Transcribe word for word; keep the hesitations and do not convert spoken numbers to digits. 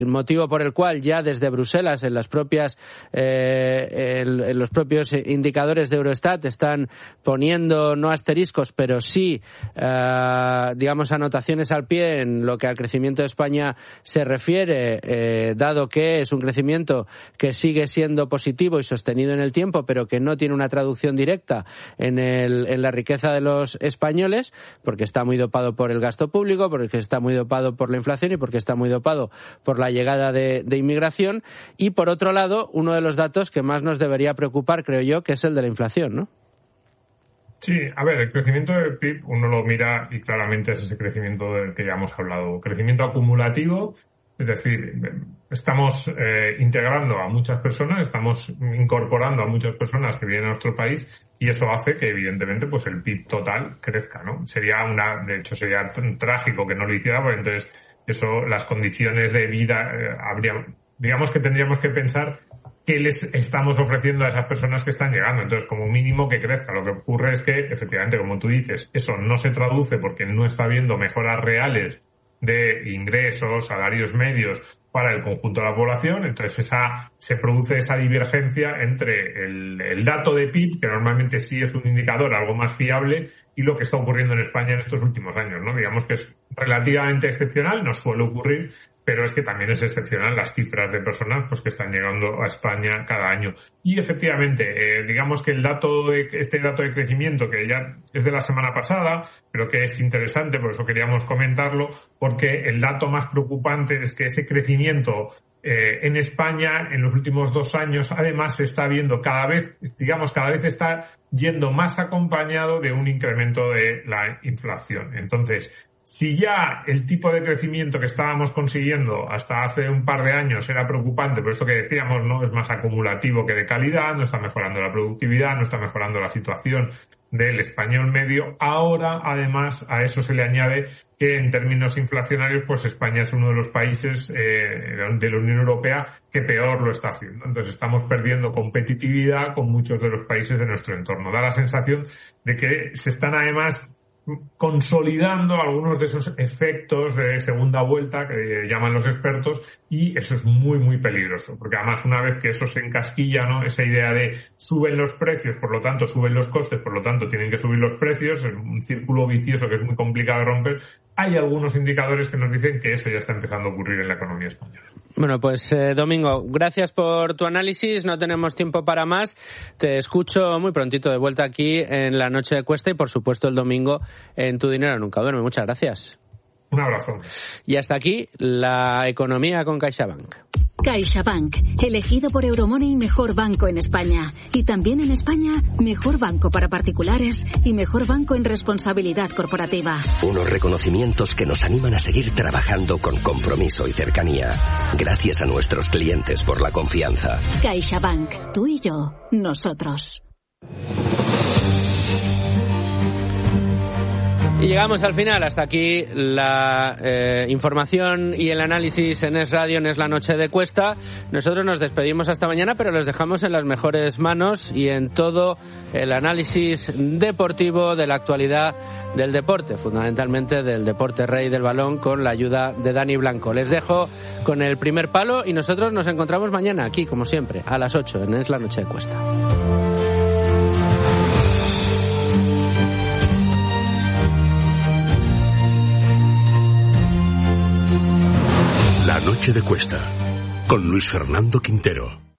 El motivo por el cual ya desde Bruselas, en las propias, eh, en, en los propios indicadores de Eurostat, están poniendo no asteriscos, pero sí, eh, digamos, anotaciones al pie en lo que al crecimiento de España se refiere, eh, dado que es un crecimiento que sigue siendo positivo y sostenido en el tiempo, pero que no tiene una traducción directa en, el, en la riqueza de los españoles, porque está muy dopado por el gasto público, porque está muy dopado por la inflación y porque está muy dopado por la llegada de, de inmigración. Y por otro lado, uno de los datos que más nos debería preocupar, creo yo, que es el de la inflación, ¿no? Sí, a ver, el crecimiento del P I B uno lo mira y claramente es ese crecimiento del que ya hemos hablado. Crecimiento acumulativo, es decir, estamos eh, integrando a muchas personas, estamos incorporando a muchas personas que vienen a nuestro país y eso hace que evidentemente pues el P I B total crezca, ¿no? Sería una, de hecho sería trágico que no lo hiciera, porque entonces eso, las condiciones de vida, eh, habría, digamos que tendríamos que pensar qué les estamos ofreciendo a esas personas que están llegando. Entonces, como mínimo que crezca. Lo que ocurre es que, efectivamente, como tú dices, eso no se traduce porque no está habiendo mejoras reales de ingresos, salarios medios para el conjunto de la población. Entonces, esa, se produce esa divergencia entre el, el dato de P I B, que normalmente sí es un indicador algo más fiable, y lo que está ocurriendo en España en estos últimos años, ¿no? Digamos que es relativamente excepcional, no suele ocurrir, pero es que también es excepcional las cifras de personas pues que están llegando a España cada año. Y efectivamente, eh, digamos que el dato de este dato de crecimiento, que ya es de la semana pasada, pero que es interesante, por eso queríamos comentarlo, porque el dato más preocupante es que ese crecimiento eh, en España en los últimos dos años además se está viendo cada vez, digamos, cada vez está yendo más acompañado de un incremento de la inflación. Entonces, si ya el tipo de crecimiento que estábamos consiguiendo hasta hace un par de años era preocupante, por esto que decíamos, no es más acumulativo que de calidad, no está mejorando la productividad, no está mejorando la situación del español medio, ahora además a eso se le añade que en términos inflacionarios pues España es uno de los países eh, de la Unión Europea que peor lo está haciendo. Entonces estamos perdiendo competitividad con muchos de los países de nuestro entorno. Da la sensación de que se están además consolidando algunos de esos efectos de segunda vuelta que llaman los expertos, y eso es muy muy peligroso, porque además una vez que eso se encasquilla, ¿no?, esa idea de suben los precios, por lo tanto suben los costes, por lo tanto tienen que subir los precios, es un círculo vicioso que es muy complicado de romper. Hay algunos indicadores que nos dicen que eso ya está empezando a ocurrir en la economía española. Bueno, pues eh, Domingo, gracias por tu análisis, no tenemos tiempo para más, te escucho muy prontito de vuelta aquí en la Noche de Cuesta y por supuesto el domingo en Tu Dinero Nunca Duerme. Muchas gracias. Un abrazo. Y hasta aquí la economía con CaixaBank. CaixaBank, elegido por Euromoney mejor banco en España. Y también en España, mejor banco para particulares y mejor banco en responsabilidad corporativa. Unos reconocimientos que nos animan a seguir trabajando con compromiso y cercanía. Gracias a nuestros clientes por la confianza. CaixaBank, tú y yo, nosotros. Y llegamos al final. Hasta aquí la eh, información y el análisis en Es Radio, en Es la Noche de Cuesta. Nosotros nos despedimos hasta mañana, pero los dejamos en las mejores manos y en todo el análisis deportivo de la actualidad del deporte, fundamentalmente del deporte rey del balón, con la ayuda de Dani Blanco. Les dejo con el primer palo y nosotros nos encontramos mañana aquí, como siempre, a las ocho en Es la Noche de Cuesta. La Noche de Cuesta, con Luis Fernando Quintero.